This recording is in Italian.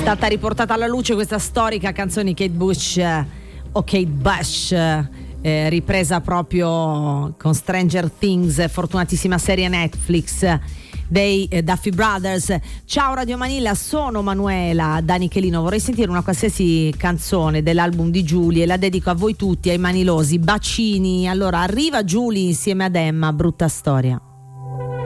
stata riportata alla luce questa storica canzone Kate Bush o Kate Bush, ripresa proprio con Stranger Things, fortunatissima serie Netflix dei Duffy Brothers. Ciao Radio Manilla, sono Manuela da Nichelino, vorrei sentire una qualsiasi canzone dell'album di Giulie, la dedico a voi tutti, ai manilosi, bacini. Allora arriva Giulie insieme ad Emma, Brutta storia.